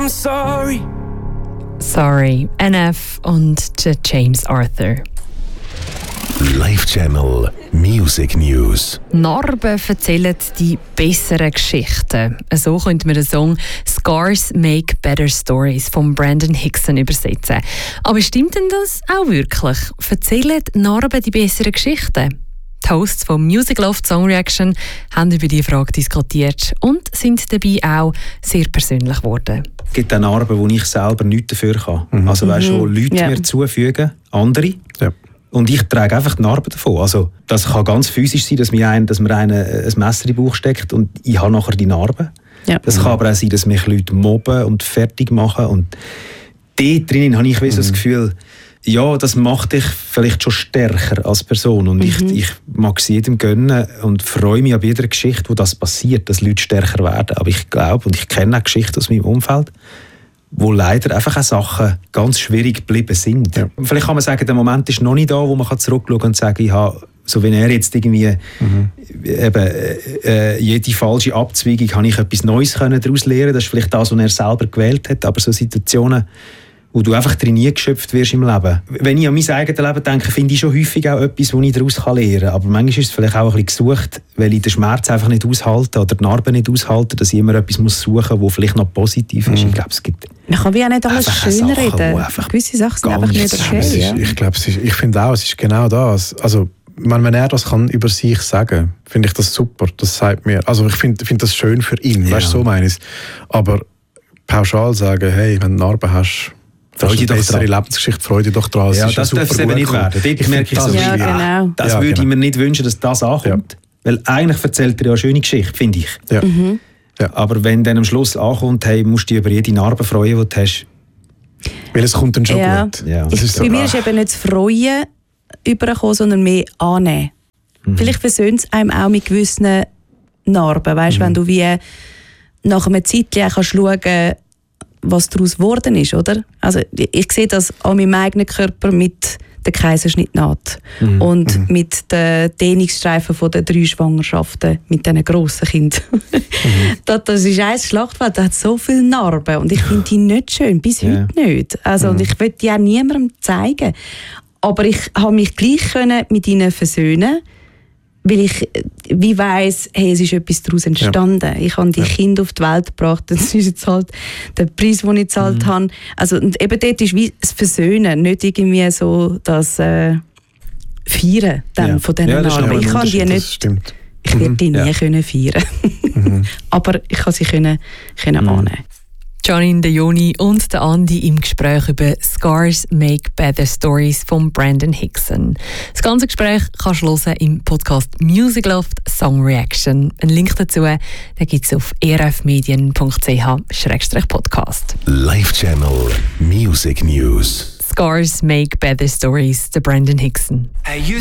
I'm sorry. Sorry, NF und der James Arthur. Live Channel Music News. Narben erzählen die besseren Geschichten. So könnte man den Song «Scars Make Better Stories» von Brandon Hickson übersetzen. Aber stimmt denn das auch wirklich? Erzählen Narben die besseren Geschichten? Die Hosts von Music Loft Song Reaction haben über diese Frage diskutiert und sind dabei auch sehr persönlich geworden. Es gibt auch Narben, wo ich selber nichts dafür kann. Also weißt du, wo Leute mir zufügen, andere. Ja. Und ich trage einfach die Narben davon. Also, das kann ganz physisch sein, dass mir einer ein Messer in den Bauch steckt und ich habe nachher die Narben. Ja. Das kann aber auch sein, dass mich Leute mobben und fertig machen. Und dort drinnen habe ich so das Gefühl, ja, das macht dich vielleicht schon stärker als Person. Und ich mag es jedem gönnen und freue mich an jeder Geschichte, wo das passiert, dass Leute stärker werden. Aber ich glaube, und ich kenne auch Geschichten aus meinem Umfeld, wo leider einfach auch Sachen ganz schwierig geblieben sind. Ja. Vielleicht kann man sagen, der Moment ist noch nicht da, wo man zurückschauen kann und sagen, ich habe, so wenn er jetzt irgendwie jede falsche Abzweigung, habe ich etwas Neues daraus lernen. Das ist vielleicht das, was er selber gewählt hat. Aber so Situationen, wo du einfach drin nie geschöpft wirst im Leben. Wenn ich an mein eigenes Leben denke, finde ich schon häufig auch etwas, was ich daraus lernen kann. Aber manchmal ist es vielleicht auch ein bisschen gesucht, weil ich den Schmerz einfach nicht aushalte oder die Narben nicht aushalte, dass ich immer etwas suchen muss, was vielleicht noch positiv ist. Ich glaube, es gibt man kann wie auch nicht alles schönreden. Gewisse Sachen sind einfach nicht okay. Ich finde auch, es ist genau das. Also, wenn er das kann über sich sagen, finde ich das super. Das sagt mir, also ich finde das schön für ihn. Ja. Weißt du, so meine ich es. Aber pauschal sagen, hey, wenn du Narben hast, das ist eine bessere Lebensgeschichte, freue dich doch dran. Ja, das darf es eben nicht werden. Dort merke ich so, genau. Das würde ich mir nicht wünschen, dass das ankommt. Ja. Weil eigentlich erzählt er ja eine schöne Geschichte, finde ich. Ja. Ja. Aber wenn dann am Schluss ankommt, hey, musst du dich über jede Narbe freuen, die du hast. Weil es kommt dann schon gut. Ja. Bei mir ist eben nicht das Freuen übergekommen, sondern mehr annehmen. Vielleicht versöhnt es einem auch mit gewissen Narben. Weißt, wenn du wie nach einer Zeit kannst schauen, was daraus geworden ist, oder? Also ich sehe das an meinem eigenen Körper mit der Kaiserschnittnaht und mit den Dehnungsstreifen von den 3 Schwangerschaften mit diesen grossen Kindern. Das ist ein Schlachtfeld, das hat so viele Narben und ich finde die nicht schön, bis heute nicht. Also, und ich will die auch niemandem zeigen. Aber ich habe mich gleich mit ihnen versöhnen, weil ich wie weiss, hey, es ist etwas daraus entstanden. Ja. Ich habe die Kinder auf die Welt gebracht, das ist jetzt halt der Preis, den ich gezahlt habe. Also, und eben dort ist wie das Versöhnen, nicht irgendwie so das Feiern dann von diesen Narben. Ich kann die nicht, ich werde die nie können feiern. Aber ich kann sie können annehmen. Janine, der Joni und der Andi im Gespräch über «Scars Make Better Stories» von Brandon Hickson. Das ganze Gespräch kannst du hören im Podcast Music Loft Song Reaction. Einen Link dazu gibt es auf erfmedien.ch/podcast. Live Channel Music News. «Scars Make Better Stories», der Brandon Hickson.